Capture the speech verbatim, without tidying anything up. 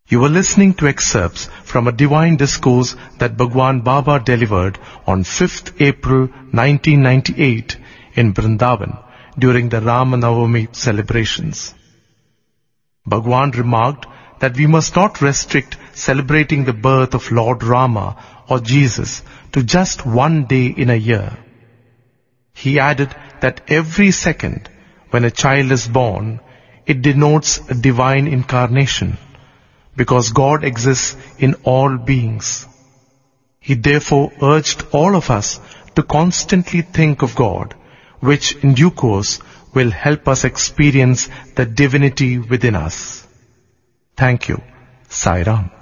You were listening to excerpts from a divine discourse that Bhagwan Baba delivered on fifth April nineteen ninety-eight in Vrindavan during the Ramanavami celebrations. Bhagwan remarked that we must not restrict celebrating the birth of Lord Rama or Jesus to just one day in a year. He added that every second when a child is born, it denotes a divine incarnation, because God exists in all beings. He therefore urged all of us to constantly think of God, which in due course will help us experience the divinity within us. Thank you. Sai Ram.